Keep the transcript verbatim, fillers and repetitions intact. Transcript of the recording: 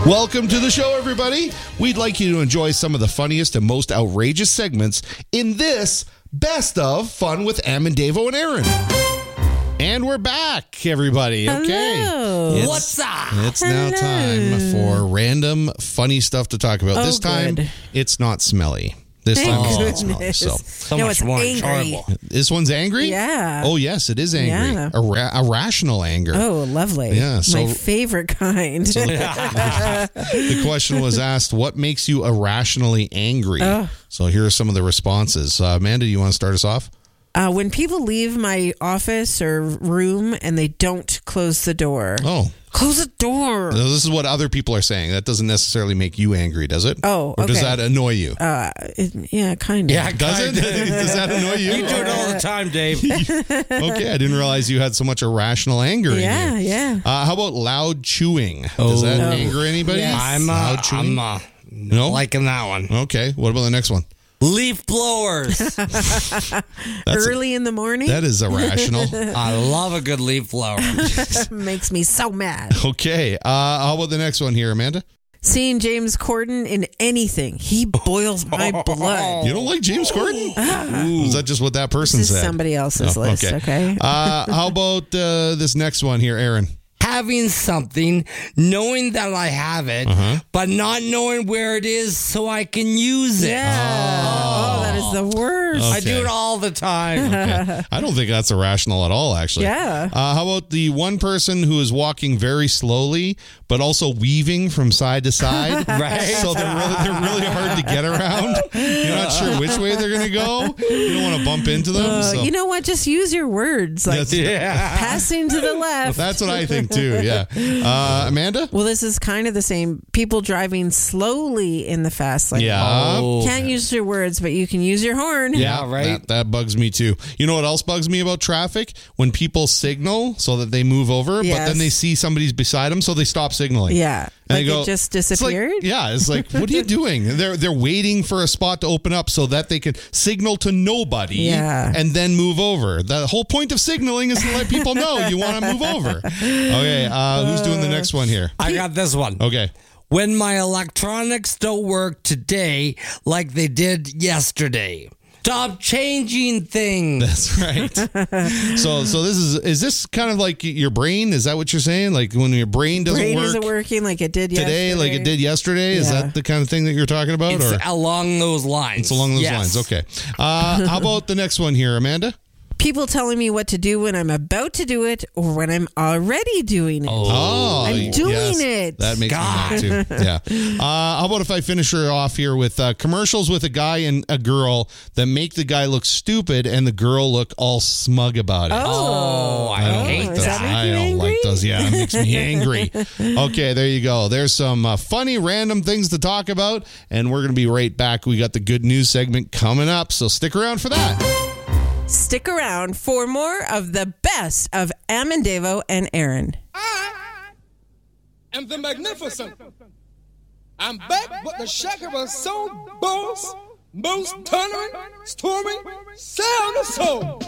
Welcome to the show, everybody. We'd like you to enjoy some of the funniest and most outrageous segments in this Best of Fun with Am and Davo and Aaron. And we're back, everybody. Okay. Hello. It's, What's up? It's now Hello. time for random funny stuff to talk about. Oh, this time, good. it's not smelly. This Thank time it's not goodness. smelly. So, So No, much it's more angry. enjoyable. this one's angry? Yeah. Oh, yes, it is angry. Yeah. Ira- irrational anger. Oh, lovely. Yeah, so- My favorite kind. The question was asked, what makes you irrationally angry? Oh. So here are some of the responses. Uh, Amanda, you want to start us off? uh, when people leave my office or room and they don't close the door. Oh. Close the door. Now, this is what other people are saying. That doesn't necessarily make you angry, does it? Oh, Or does okay. that annoy you? Uh, it, yeah, kind of. Yeah, does it? Does that annoy you? You do it all the time, Dave. Okay, I didn't realize you had so much irrational anger Yeah, in you. yeah. Uh, how about loud chewing? Does that Oh. anger anybody? Yes. I'm, uh, Loud chewing? I'm uh, No? liking that one. Okay, what about the next one? Leaf blowers. That's Early in the morning That is irrational. I love a good leaf blower. makes me so mad. Okay, uh, how about the next one here, Amanda? Seeing James Corden in anything, he boils my blood. You don't like James Corden? Is that just what that person This is said? somebody else's Oh, list, okay? uh, how about uh, this next one here, Aaron? Having something, knowing that I have it, Uh-huh. but not knowing where it is so I can use it. Yeah. Oh, that is the worst. Oh. I do Okay. it all the time. Okay. I don't think that's irrational at all, actually. Yeah. Uh, how about the one person who is walking very slowly, but also weaving from side to side? Right. So they're really, they're really hard to get around. You're not sure which way they're going to go. You don't want to bump into them. Uh, so. you know what? Just use your words. Like That's, Yeah. passing to the left. that's what I think, too. Yeah. Uh, Amanda? Well, this is kind of the same. People driving slowly in the fast lane. Yeah. Oh. Can't use your words, but you can use your horn. Yeah, right. That, that bugs me too. You know what else bugs me about traffic? When people signal so that they move over, but Yes. then they see somebody's beside them, so they stop signaling. Yeah. And Like they go, it just it's like- disappeared. yeah, it's like, what are you doing? They're they're waiting for a spot to open up so that they can signal to nobody Yeah. and then move over. The whole point of signaling is to let people know you want to move over. Okay, uh, who's doing the next one here? I got this one. Okay. When my electronics don't work today like they did yesterday. Stop changing things. That's right. so so this is is this kind of like your brain? Is that what you're saying? Like when your brain doesn't Brain work isn't working like it did today, yesterday. like it did yesterday? Is Yeah. that the kind of thing that you're talking about? It's or along those lines. it's along those Yes. lines. Okay. Uh, how about the next one here, Amanda? People telling me what to do when I'm about to do it or when I'm already doing it. Oh, I'm doing yes. it. That makes God. me mad too. Yeah. Uh, how about if I finish her off here with uh, commercials with a guy and a girl that make the guy look stupid and the girl look all smug about it. Oh, I, I don't hate like does those. that make I you don't angry? like those. Yeah, it makes me angry. Okay, there you go. There's some uh, funny, random things to talk about, and we're going to be right back. We got the good news segment coming up, so stick around for that. Stick around for more of the best of Am and Davo and Aaron. And the magnificent. I'm back with the Shakira Soul Boss, most thundering, storming, sound of soul.